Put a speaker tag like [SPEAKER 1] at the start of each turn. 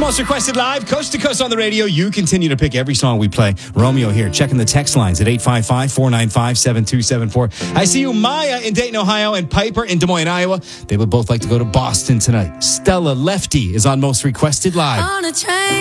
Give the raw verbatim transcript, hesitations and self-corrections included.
[SPEAKER 1] Most Requested Live, coast to coast on the radio. You continue to pick every song we play. Romeo here, checking the text lines at eight five five, four nine five, seven two seven four. I see you, Maya in Dayton, Ohio, and Piper in Des Moines, Iowa. They would both like to go to Boston tonight. Stella Lefty is on Most Requested Live.
[SPEAKER 2] On a train.